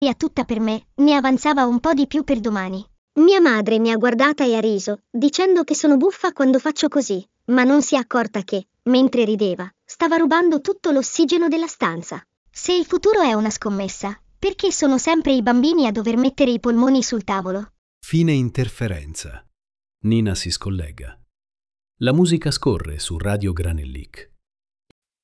tutta per me, ne avanzava un po' di più per domani. Mia madre mi ha guardata e ha riso, dicendo che sono buffa quando faccio così, ma non si è accorta che, mentre rideva, stava rubando tutto l'ossigeno della stanza. Se il futuro è una scommessa, perché sono sempre i bambini a dover mettere i polmoni sul tavolo? Fine interferenza. Nina si scollega. La musica scorre su Radio Granellic.